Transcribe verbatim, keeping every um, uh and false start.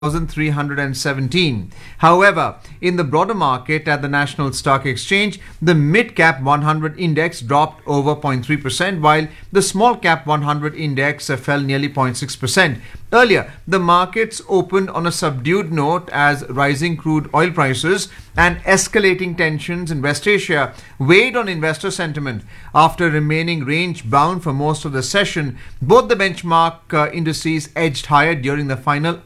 thousand three hundred seventeen. However, in the broader market at the National Stock Exchange, the mid-cap one hundred index dropped over zero point three percent, while the small-cap one hundred index uh, fell nearly zero point six percent. Earlier, the markets opened on a subdued note as rising crude oil prices and escalating tensions in West Asia weighed on investor sentiment. After remaining range-bound for most of the session, both the benchmark uh, indices edged higher during the final